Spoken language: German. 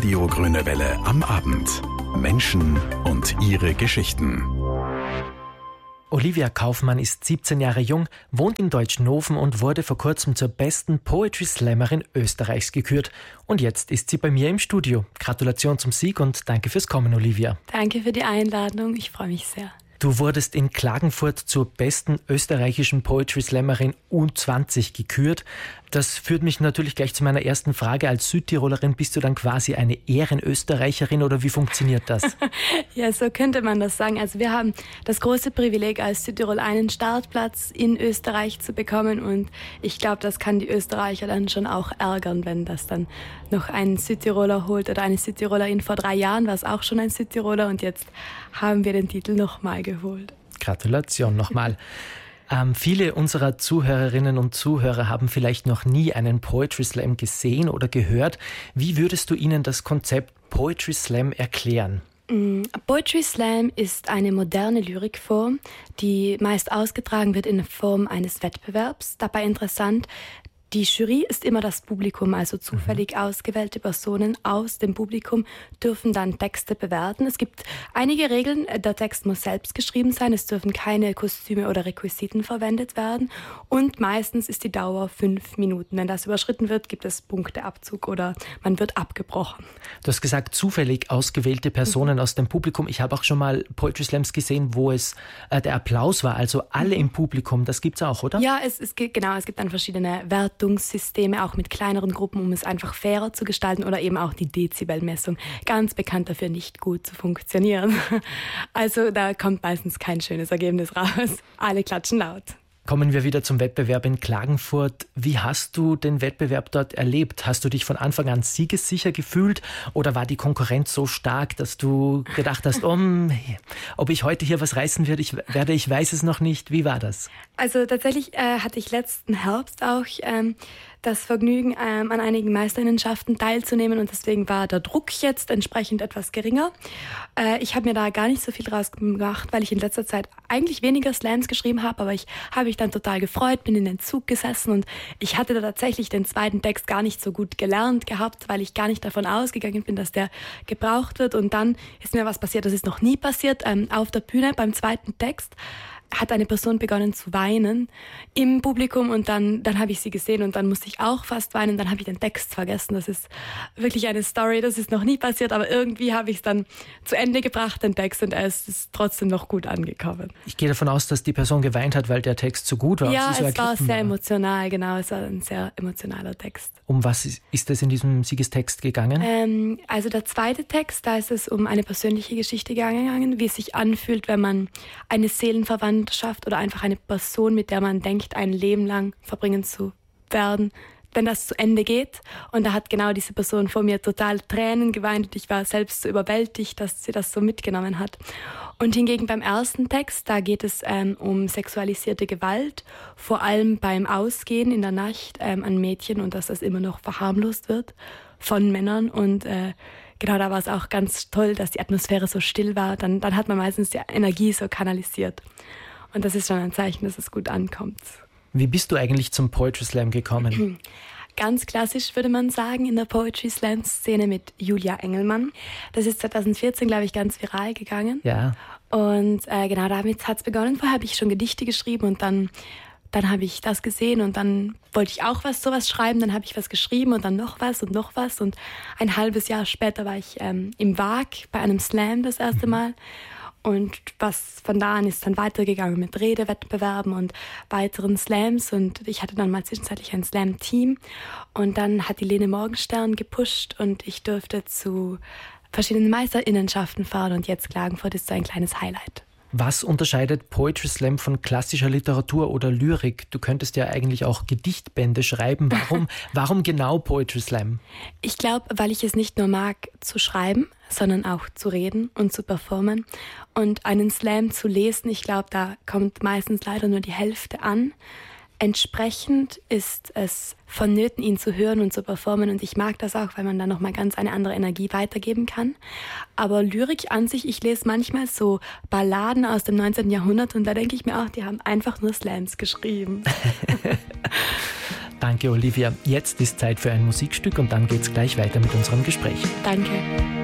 Radio Grüne Welle am Abend. Menschen und ihre Geschichten. Olivia Kaufmann ist 17 Jahre jung, wohnt in Deutschnofen und wurde vor kurzem zur besten Poetry Slammerin Österreichs gekürt. Und jetzt ist sie bei mir im Studio. Gratulation zum Sieg und danke fürs Kommen, Olivia. Danke für die Einladung, ich freue mich sehr. Du wurdest in Klagenfurt zur besten österreichischen Poetry Slammerin U20 gekürt. Das führt mich natürlich gleich zu meiner ersten Frage. Als Südtirolerin bist du dann quasi eine Ehrenösterreicherin oder wie funktioniert das? Ja, so könnte man das sagen. Also wir haben das große Privileg, als Südtirol einen Startplatz in Österreich zu bekommen und ich glaube, das kann die Österreicher dann schon auch ärgern, wenn das dann noch ein Südtiroler holt oder eine Südtirolerin. Vor 3 Jahren war es auch schon ein Südtiroler und jetzt haben wir den Titel nochmal geholt. Gratulation nochmal. Viele unserer Zuhörerinnen und Zuhörer haben vielleicht noch nie einen Poetry Slam gesehen oder gehört. Wie würdest du ihnen das Konzept Poetry Slam erklären? Poetry Slam ist eine moderne Lyrikform, die meist ausgetragen wird in Form eines Wettbewerbs. Dabei interessant, die Jury ist immer das Publikum, also zufällig ausgewählte Personen aus dem Publikum dürfen dann Texte bewerten. Es gibt einige Regeln, der Text muss selbst geschrieben sein, es dürfen keine Kostüme oder Requisiten verwendet werden und meistens ist die Dauer 5 Minuten. Wenn das überschritten wird, gibt es Punkteabzug oder man wird abgebrochen. Du hast gesagt, zufällig ausgewählte Personen aus dem Publikum. Ich habe auch schon mal Poetry Slams gesehen, wo es der Applaus war, also alle im Publikum. Das gibt es auch, oder? Ja, es gibt dann verschiedene Wertungssysteme, auch mit kleineren Gruppen, um es einfach fairer zu gestalten oder eben auch die Dezibelmessung. Ganz bekannt dafür, nicht gut zu funktionieren. Also da kommt meistens kein schönes Ergebnis raus. Alle klatschen laut. Kommen wir wieder zum Wettbewerb in Klagenfurt. Wie hast du den Wettbewerb dort erlebt? Hast du dich von Anfang an siegessicher gefühlt oder war die Konkurrenz so stark, dass du gedacht hast, ob ich heute hier was reißen werde, ich weiß es noch nicht. Wie war das? Also tatsächlich hatte ich letzten Herbst auch das Vergnügen, an einigen Meisterinnenschaften teilzunehmen und deswegen war der Druck jetzt entsprechend etwas geringer. Ich habe mir da gar nicht so viel draus gemacht, weil ich in letzter Zeit eigentlich weniger Slams geschrieben habe, aber ich habe mich dann total gefreut, bin in den Zug gesessen und ich hatte da tatsächlich den zweiten Text gar nicht so gut gelernt gehabt, weil ich gar nicht davon ausgegangen bin, dass der gebraucht wird und dann ist mir was passiert, das ist noch nie passiert, auf der Bühne beim zweiten Text hat eine Person begonnen zu weinen im Publikum und dann habe ich sie gesehen und dann musste ich auch fast weinen, dann habe ich den Text vergessen. Das ist wirklich eine Story, das ist noch nie passiert, aber irgendwie habe ich es dann zu Ende gebracht, den Text, und er ist trotzdem noch gut angekommen. Ich gehe davon aus, dass die Person geweint hat, weil der Text so gut war. Ja, es war sehr emotional, genau, es war ein sehr emotionaler Text. Um was ist es in diesem Siegestext gegangen? Also der zweite Text, da ist es um eine persönliche Geschichte gegangen, wie es sich anfühlt, wenn man eine Seelenverwandtschaft oder einfach eine Person, mit der man denkt, ein Leben lang verbringen zu werden, wenn das zu Ende geht. Und da hat genau diese Person vor mir total Tränen geweint und ich war selbst so überwältigt, dass sie das so mitgenommen hat. Und hingegen beim ersten Text, da geht es um sexualisierte Gewalt, vor allem beim Ausgehen in der Nacht an Mädchen und dass das immer noch verharmlost wird von Männern und genau, da war es auch ganz toll, dass die Atmosphäre so still war. Dann hat man meistens die Energie so kanalisiert. Und das ist schon ein Zeichen, dass es gut ankommt. Wie bist du eigentlich zum Poetry Slam gekommen? Ganz klassisch würde man sagen, in der Poetry Slam-Szene mit Julia Engelmann. Das ist 2014, glaube ich, ganz viral gegangen. Ja. Und genau damit hat es begonnen. Vorher habe ich schon Gedichte geschrieben und dann habe ich das gesehen und dann wollte ich auch sowas schreiben, dann habe ich was geschrieben und dann noch was und ein halbes Jahr später war ich im WAG bei einem Slam das erste Mal und was von da an ist dann weitergegangen mit Redewettbewerben und weiteren Slams und ich hatte dann mal zwischenzeitlich ein Slam-Team und dann hat die Lene Morgenstern gepusht und ich durfte zu verschiedenen Meisterinnenschaften fahren und jetzt Klagenfurt ist so ein kleines Highlight. Was unterscheidet Poetry Slam von klassischer Literatur oder Lyrik? Du könntest ja eigentlich auch Gedichtbände schreiben. Warum genau Poetry Slam? Ich glaube, weil ich es nicht nur mag zu schreiben, sondern auch zu reden und zu performen. Und einen Slam zu lesen, ich glaube, da kommt meistens leider nur die Hälfte an. Entsprechend ist es vonnöten, ihn zu hören und zu performen und ich mag das auch, weil man dann nochmal ganz eine andere Energie weitergeben kann. Aber Lyrik an sich, ich lese manchmal so Balladen aus dem 19. Jahrhundert und da denke ich mir auch, die haben einfach nur Slams geschrieben. Danke, Olivia. Jetzt ist Zeit für ein Musikstück und dann geht's gleich weiter mit unserem Gespräch. Danke.